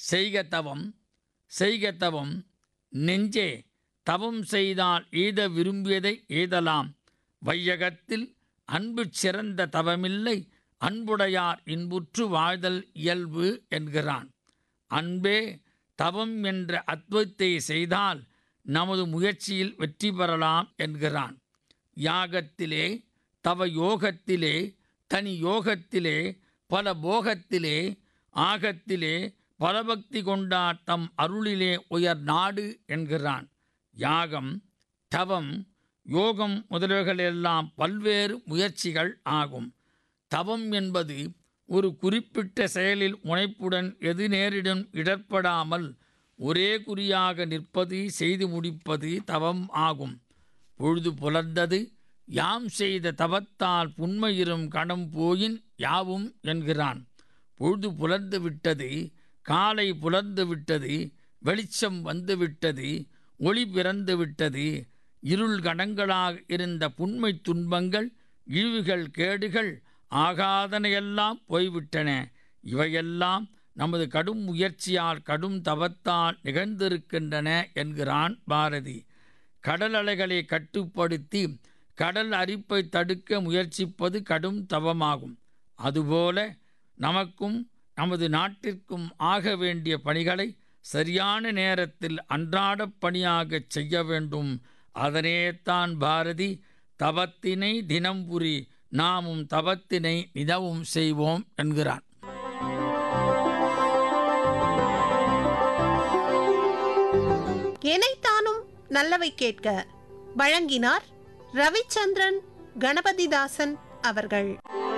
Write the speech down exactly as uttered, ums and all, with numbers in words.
செய்க தவம் செய்க தவம் நெஞ்சே, தவம் செய்தால் எய்த விரும்பியதை எய்தலாம். வையகத்தில் அன்பு சிறந்த தவமில்லை, அன்புடையார் இன்புற்று வாழ்தல் இயல்பு என்கிறான். அன்பே தவம் என்ற அத்வைத்தை செய்தால் நமது முயற்சியில் வெற்றி பெறலாம் என்கிறான். யாகத்திலே, தவ யோகத்திலே, தனி யோகத்திலே, பல போகத்திலே, ஆகத்திலே பலபக்தி கொண்டார் தம் அருளிலே உயர் நாடு என்கிறான். யாகம், தவம், யோகம் முதலியவைகளெல்லாம் பல்வேறு முயற்சிகள் ஆகும். தவம் என்பது ஒரு குறிப்பிட்ட செயலில் முனைப்புடன் எது நேரிடும் இடர்படாமல் ஒரே குறியாக நிற்பது, செய்து முடிப்பது தவம் ஆகும். பொழுது புலர்ந்தது, யாம் செய்த தவத்தால் புன்மையிரும் கணம் போயின் யாவும் என்கிறான். பொழுது புலர்ந்து விட்டது, காலை புலர்ந்து விட்டது, வெளிச்சம் வந்து விட்டது, ஒளி பிறந்து விட்டது. இருள் கணங்களாக இருந்த புன்மை துன்பங்கள், இழிவுகள், கேடுகள் ஆகாதனையெல்லாம் போய்விட்டன. இவையெல்லாம் நமது கடும் முயற்சியால் கடும் தவத்தால் நிகழ்ந்திருக்கின்றன என்கிறான் பாரதி. கடல் அலைகளை கட்டுப்படுத்தி கடல் அரிப்பை தடுக்க முயற்சிப்பது கடும் தவமாகும். அதுபோல நமக்கும் நமது நாட்டிற்கும் ஆக வேண்டிய பணிகளை சரியான நேரத்தில் அன்றாடப் பணியாகச் செய்ய வேண்டும். அதனேத்தான் பாரதி தவத்தினை தினம் புரி, நாமும் தவத்தினை நிதவும் செய்வோம் என்கிறான். எனைத்தானும் நல்லவை கேட்க வழங்கினார் ரவிச்சந்திரன் கணபதிதாசன் அவர்கள்.